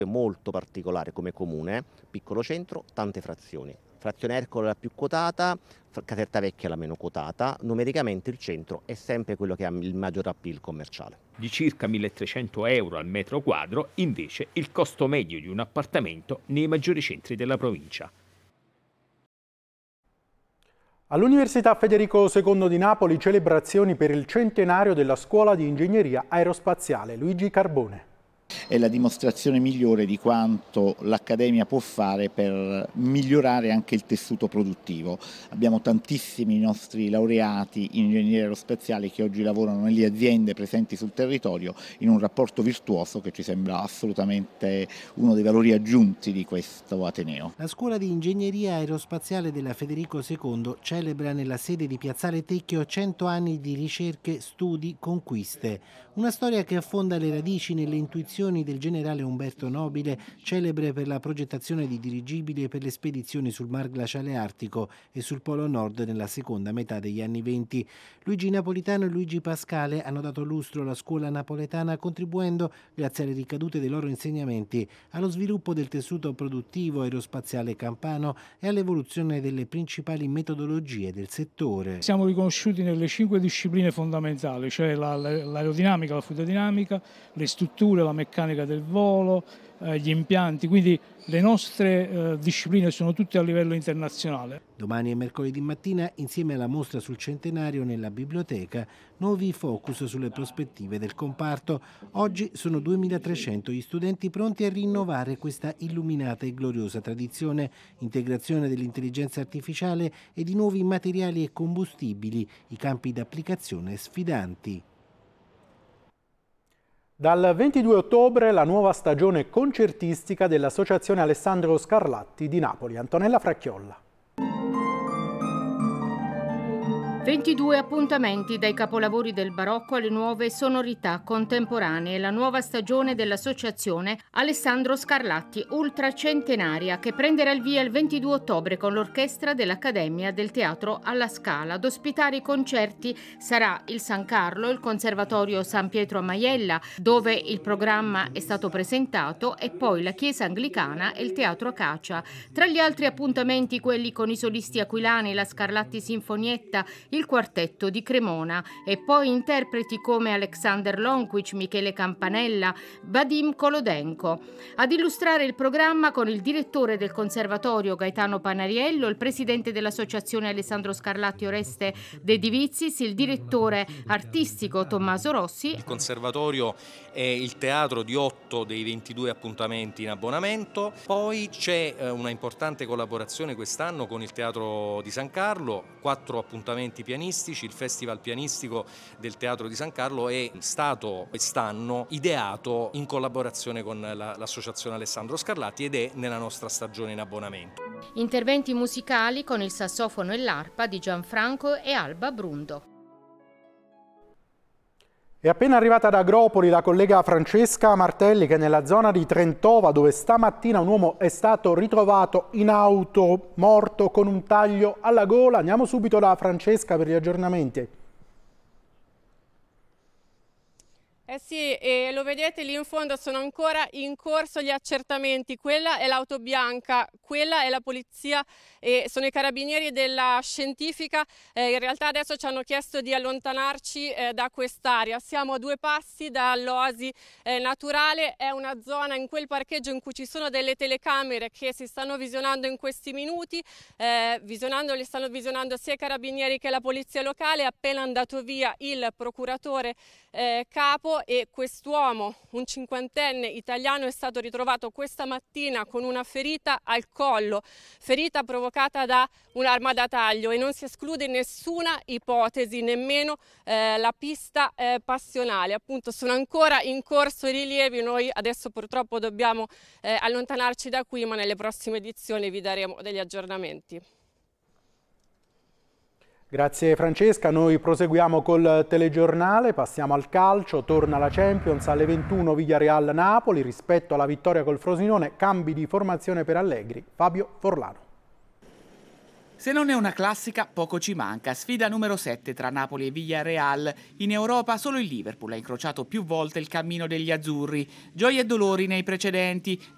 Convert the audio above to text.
molto particolare come comune, piccolo centro, tante frazioni. Frazione Ercole la più quotata, Caserta Vecchia la meno quotata, numericamente il centro è sempre quello che ha il maggior appeal commerciale. Di circa 1.300 euro al metro quadro, invece, il costo medio di un appartamento nei maggiori centri della provincia. All'Università Federico II di Napoli celebrazioni per il centenario della Scuola di Ingegneria Aerospaziale. Luigi Carbone. È la dimostrazione migliore di quanto l'Accademia può fare per migliorare anche il tessuto produttivo. Abbiamo tantissimi nostri laureati in ingegneria aerospaziale che oggi lavorano nelle aziende presenti sul territorio in un rapporto virtuoso che ci sembra assolutamente uno dei valori aggiunti di questo Ateneo. La Scuola di Ingegneria Aerospaziale della Federico II celebra nella sede di Piazzale Tecchio 100 anni di ricerche, studi, conquiste. Una storia che affonda le radici nelle intuizioni del generale Umberto Nobile, celebre per la progettazione di dirigibili e per le spedizioni sul Mar Glaciale Artico e sul Polo Nord nella seconda metà degli anni '20. Luigi Napolitano e Luigi Pascale hanno dato lustro alla scuola napoletana, contribuendo, grazie alle ricadute dei loro insegnamenti, allo sviluppo del tessuto produttivo aerospaziale campano e all'evoluzione delle principali metodologie del settore. Siamo riconosciuti nelle 5 discipline fondamentali, cioè l'aerodinamica, la fluidodinamica, le strutture, la meccanica del volo, gli impianti, quindi le nostre discipline sono tutte a livello internazionale. Domani e mercoledì mattina, insieme alla mostra sul centenario nella biblioteca, nuovi focus sulle prospettive del comparto. Oggi sono 2.300 gli studenti pronti a rinnovare questa illuminata e gloriosa tradizione, integrazione dell'intelligenza artificiale e di nuovi materiali e combustibili, i campi d'applicazione sfidanti. Dal 22 ottobre la nuova stagione concertistica dell'Associazione Alessandro Scarlatti di Napoli. Antonella Fracchiolla. 22 appuntamenti dai capolavori del barocco alle nuove sonorità contemporanee, la nuova stagione dell'associazione Alessandro Scarlatti ultracentenaria che prenderà il via il 22 ottobre con l'orchestra dell'Accademia del Teatro alla Scala. Ad ospitare i concerti sarà il San Carlo, il Conservatorio San Pietro a Maiella, dove il programma è stato presentato, e poi la Chiesa Anglicana e il Teatro Acacia. Tra gli altri appuntamenti quelli con i solisti aquilani, la Scarlatti Sinfonietta, il quartetto di Cremona e poi interpreti come Alexander Lonquich, Michele Campanella, Vadim Kolodenko. Ad illustrare il programma con il direttore del Conservatorio Gaetano Panariello, il presidente dell'Associazione Alessandro Scarlatti Oreste De Divizis, il direttore artistico Tommaso Rossi. Il Conservatorio è il teatro di 8 dei 22 appuntamenti in abbonamento, poi c'è una importante collaborazione quest'anno con il Teatro di San Carlo, 4 appuntamenti pianistici. Il Festival pianistico del Teatro di San Carlo è stato quest'anno ideato in collaborazione con l'Associazione Alessandro Scarlatti ed è nella nostra stagione in abbonamento. Interventi musicali con il sassofono e l'arpa di Gianfranco e Alba Brundo. È appena arrivata ad Agropoli la collega Francesca Martelli, che è nella zona di Trentova, dove stamattina un uomo è stato ritrovato in auto morto con un taglio alla gola. Andiamo subito da Francesca per gli aggiornamenti. Eh sì, e lo vedete lì in fondo, sono ancora in corso gli accertamenti. Quella è l'auto bianca, quella è la polizia e sono i carabinieri della scientifica. In realtà adesso ci hanno chiesto di allontanarci da quest'area. Siamo a 2 passi dall'oasi naturale, è una zona in quel parcheggio in cui ci sono delle telecamere che si stanno visionando in questi minuti. Li stanno visionando sia i carabinieri che la polizia locale. È appena andato via il procuratore capo. E quest'uomo, un 50enne italiano, è stato ritrovato questa mattina con una ferita al collo, ferita provocata da un'arma da taglio, e non si esclude nessuna ipotesi, nemmeno la pista passionale. Appunto, sono ancora in corso i rilievi. Noi adesso purtroppo dobbiamo allontanarci da qui, ma nelle prossime edizioni vi daremo degli aggiornamenti. Grazie Francesca, noi proseguiamo col telegiornale, passiamo al calcio, torna la Champions alle 21 Villarreal-Napoli, rispetto alla vittoria col Frosinone, cambi di formazione per Allegri, Fabio Forlano. Se non è una classica, poco ci manca. Sfida numero 7 tra Napoli e Villarreal. In Europa solo il Liverpool ha incrociato più volte il cammino degli azzurri. Gioie e dolori nei precedenti.